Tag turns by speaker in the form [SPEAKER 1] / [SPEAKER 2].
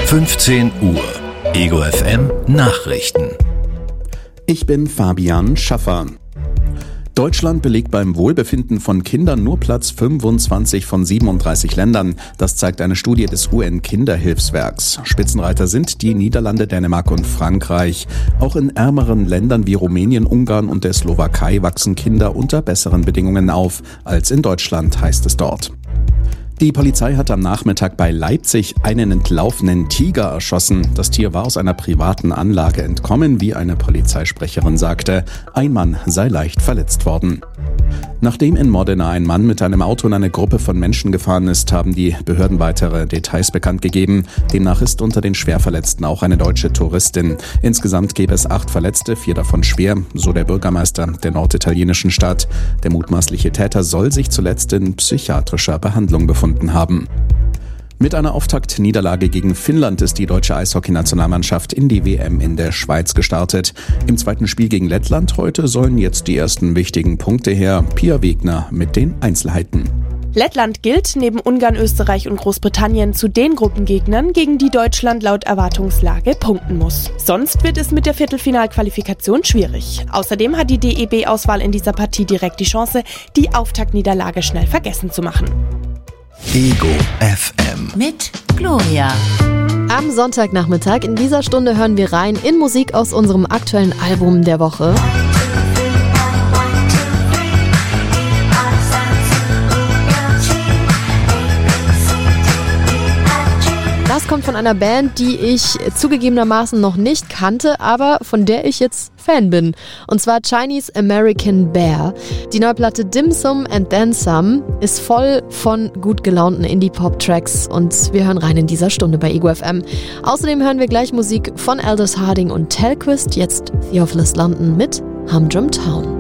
[SPEAKER 1] 15 Uhr. Ego FM Nachrichten.
[SPEAKER 2] Ich bin Fabian Schaffer. Deutschland belegt beim Wohlbefinden von Kindern nur Platz 25 von 37 Ländern. Das zeigt eine Studie des UN-Kinderhilfswerks. Spitzenreiter sind die Niederlande, Dänemark und Frankreich. Auch in ärmeren Ländern wie Rumänien, Ungarn und der Slowakei wachsen Kinder unter besseren Bedingungen auf als in Deutschland, heißt es dort. Die Polizei hat am Nachmittag bei Leipzig einen entlaufenen Tiger erschossen. Das Tier war aus einer privaten Anlage entkommen, wie eine Polizeisprecherin sagte. Ein Mann sei leicht verletzt worden. Nachdem in Modena ein Mann mit einem Auto in eine Gruppe von Menschen gefahren ist, haben die Behörden weitere Details bekannt gegeben. Demnach ist unter den Schwerverletzten auch eine deutsche Touristin. Insgesamt gäbe es 8 Verletzte, 4 davon schwer, so der Bürgermeister der norditalienischen Stadt. Der mutmaßliche Täter soll sich zuletzt in psychiatrischer Behandlung befunden haben. Mit einer Auftaktniederlage gegen Finnland ist die deutsche Eishockey-Nationalmannschaft in die WM in der Schweiz gestartet. Im zweiten Spiel gegen Lettland heute sollen jetzt die ersten wichtigen Punkte her. Pia Wegner mit den Einzelheiten.
[SPEAKER 3] Lettland gilt neben Ungarn, Österreich und Großbritannien zu den Gruppengegnern, gegen die Deutschland laut Erwartungslage punkten muss. Sonst wird es mit der Viertelfinalqualifikation schwierig. Außerdem hat die DEB-Auswahl in dieser Partie direkt die Chance, die Auftaktniederlage schnell vergessen zu machen.
[SPEAKER 1] Ego FM
[SPEAKER 4] mit Gloria.
[SPEAKER 5] Am Sonntagnachmittag in dieser Stunde hören wir rein in Musik aus unserem aktuellen Album der Woche. Das kommt von einer Band, die ich zugegebenermaßen noch nicht kannte, aber von der ich jetzt Fan bin. Und zwar Chinese American Bear. Die neue Platte Dim Sum and Then Some ist voll von gut gelaunten Indie-Pop-Tracks und wir hören rein in dieser Stunde bei Ego FM. Außerdem hören wir gleich Musik von Aldous Harding und Telquist, jetzt Theophilus London mit Humdrum Town.